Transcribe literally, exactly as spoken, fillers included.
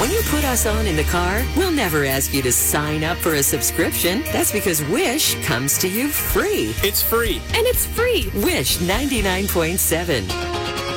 When you put us on in the car, we'll never ask you to sign up for a subscription. That's because Wish comes to you free. It's free. And it's free. Wish ninety-nine point seven.